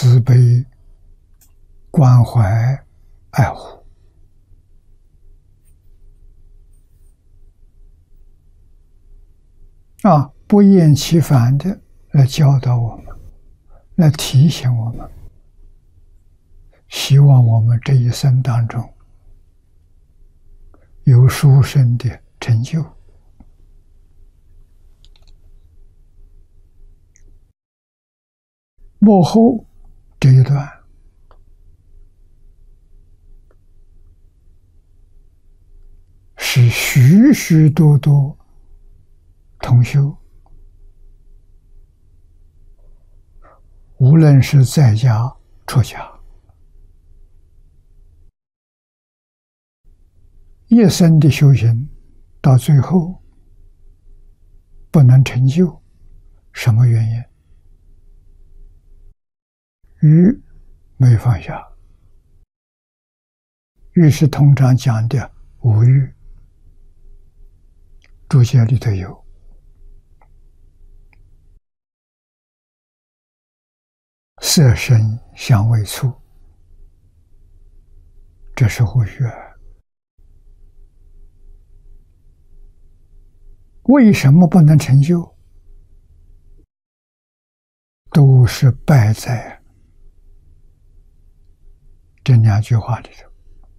慈悲、关怀、爱护。不厌其烦的来教导我们，来提醒我们，希望我们这一生当中有殊胜的成就。幕后这一段是许许多多同修，无论是在家出家，一生的修行到最后不能成就，什么原因？欲没放下。欲是通常讲的五欲，注解里头有色声香味触，这是五欲。为什么不能成就？都是败在这两句话里头。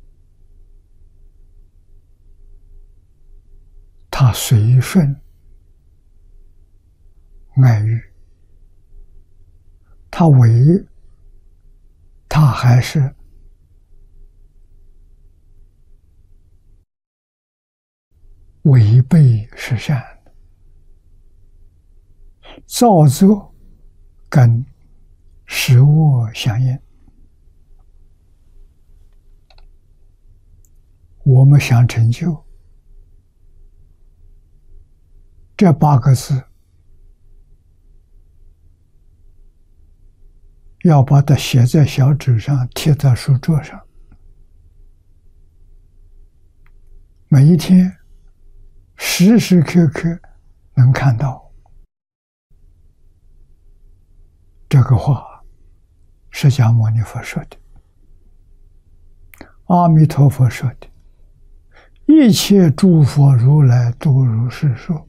他随顺爱欲，他还是违背实善，造作跟实恶相应。我们想成就，这8个字要把它写在小纸上，贴在书桌上，每一天时时刻刻能看到。这个话释迦牟尼佛说的，阿弥陀佛说的，一切诸佛如来都如是说。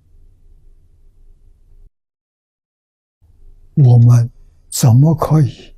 我们怎么可以